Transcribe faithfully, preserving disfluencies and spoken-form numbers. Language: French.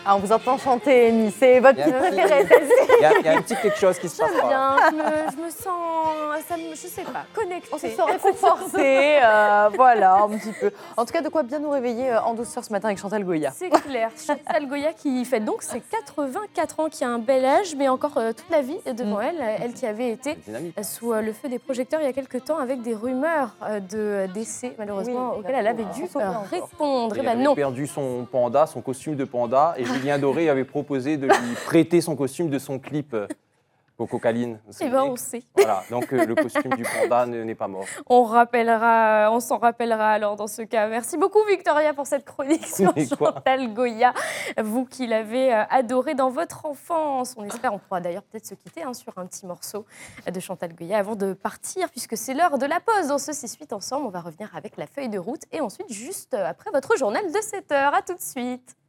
Ah, on vous entend chanter, Amy. C'est votre petite préférée, celle-ci. Il y, a, il y a un petit quelque chose qui se passe. J'aime bien, je me, je me sens, ça me, je sais pas, connectée. On se sent réconforté, euh, voilà, un petit peu. En tout cas, de quoi bien nous réveiller euh, en douceur ce matin avec Chantal Goya. C'est clair. Chantal Goya qui fête donc ses quatre-vingt-quatre ans, qui a un bel âge, mais encore euh, toute la vie devant mmh. elle. Elle qui avait été sous euh, le feu des projecteurs il y a quelques temps avec des rumeurs euh, de décès, malheureusement, oui, auxquelles elle avait dû euh, répondre. Elle ben avait non. perdu son panda, son costume de panda, et Julien Doré avait proposé de lui prêter son costume de son clip. Coco Caline. Eh ben, on sait. Voilà, donc euh, le costume du panda n'est pas mort. On rappellera, on s'en rappellera alors dans ce cas. Merci beaucoup Victoria pour cette chronique sur Chantal Goya, vous qui l'avez adorée dans votre enfance. On espère, on pourra d'ailleurs peut-être se quitter hein, sur un petit morceau de Chantal Goya avant de partir, puisque c'est l'heure de la pause. Dans ce six huit ensemble, on va revenir avec la feuille de route et ensuite juste après votre journal de sept heures. À tout de suite.